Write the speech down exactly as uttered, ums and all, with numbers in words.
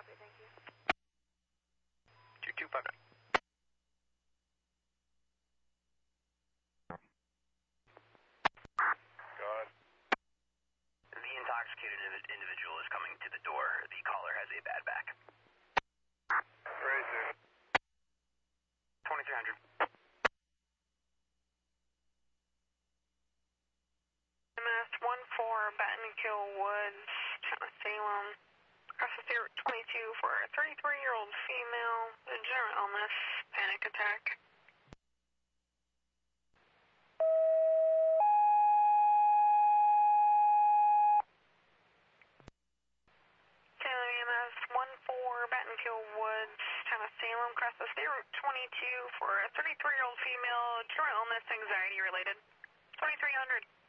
Copy, thank you. two two five nine. Go ahead. The intoxicated individual is coming to the door. The caller has a bad back. Very soon. twenty-three hundred. M S one four, Battenkill Woods, Town of Salem. Across the Route twenty-two for a thirty-three-year-old female, legitimate illness, panic attack. Salem E M S one four, Battenkill Woods, Town of Salem, across the State Route twenty-two for a thirty-three-year-old female, legitimate illness, anxiety related. twenty-three hundred.